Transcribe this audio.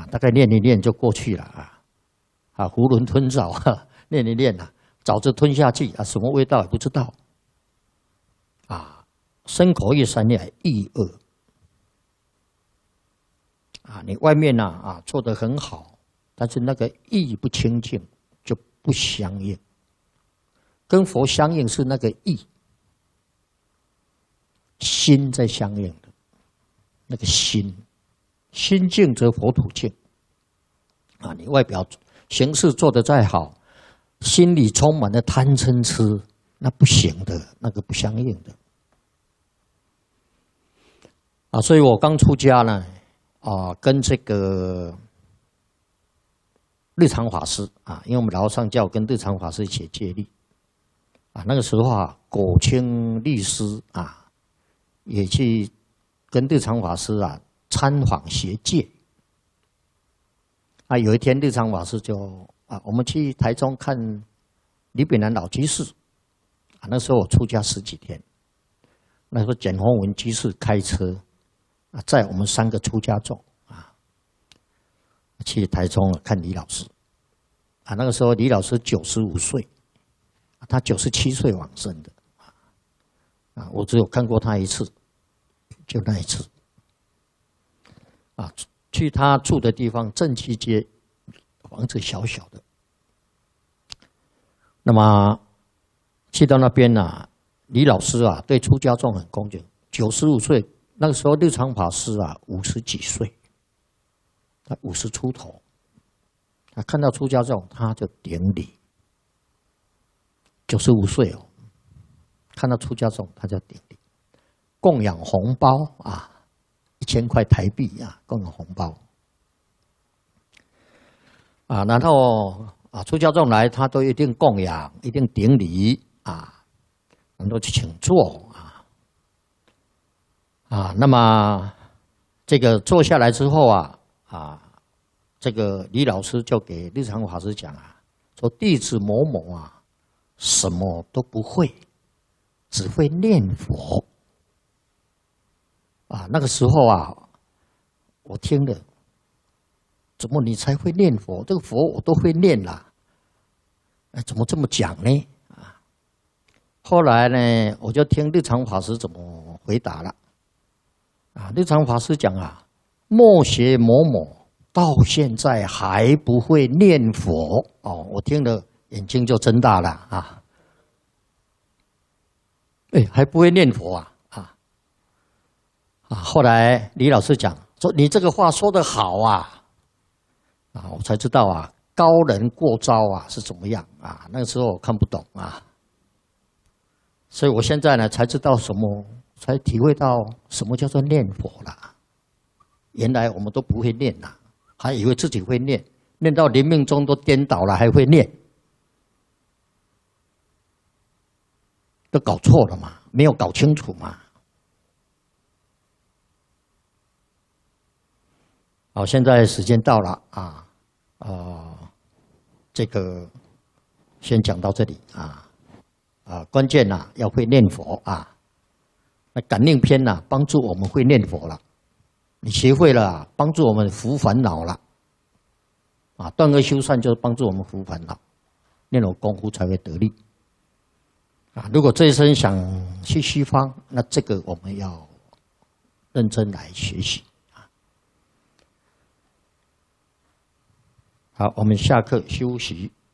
啊，大概练一练就过去了啊，啊，囫囵吞枣啊，练一练啊，枣子吞下去啊，什么味道也不知道，啊，身口意三业意恶，啊，你外面啊做得很好，但是那个意不清净就不相应，跟佛相应是那个意，心在相应的，那个心。心净则佛土净，啊，你外表形式做得再好，心里充满了贪嗔痴，那不行的，那个不相应的。啊，所以我刚出家呢，啊，跟这个日常法师啊，因为我们老上教跟日常法师一起戒律，啊，那个时候啊，果清律师啊，也去跟日常法师啊。参访学戒啊，有一天日常法师就啊，我们去台中看李炳南老居士啊，那时候我出家10几天，那时候简宏文居士开车啊，载我们3个出家众啊，去台中看李老师啊，那个时候李老师95岁，他97岁往生的啊，我只有看过他一次，就那一次。啊，去他住的地方正七街，房子小小的。那么去到那边呢，李老师啊对出家众很恭敬。95岁那个时候，日常法师啊50几岁，他50出头，他看到出家众他就顶礼。95岁哦，看到出家众他就顶礼，供养红包啊。1000块台币啊，供养红包啊，然后啊，出家众来，他都一定供养，一定顶礼啊，然后去请坐啊，那么这个坐下来之后啊，这个李老师就给日常法师讲啊，说弟子某某啊，什么都不会，只会念佛。啊，那个时候啊，我听了，怎么你才会念佛？这个佛我都会念啦，哎，怎么这么讲呢？啊，后来呢，我就听日常法师怎么回答了。啊，日常法师讲啊，默学某某到现在还不会念佛哦，我听了眼睛就睁大了啊！哎，还不会念佛啊！后来李老师讲说：“你这个话说得好啊！”啊，我才知道啊，高人过招啊是怎么样啊？那个时候我看不懂啊，所以我现在呢才知道什么，才体会到什么叫做念佛啦。原来我们都不会念呐，还以为自己会念，念到临命终都颠倒了，还会念，都搞错了嘛，没有搞清楚嘛。好，现在时间到了啊，这个先讲到这里关键呐要会念佛啊。那感应篇呐帮助我们会念佛了，你学会了帮助我们伏烦恼了啊，断恶修善就是帮助我们伏烦恼，念了功夫才会得力啊。如果这一生想去西方，那这个我们要认真来学习。好，我们下课休息。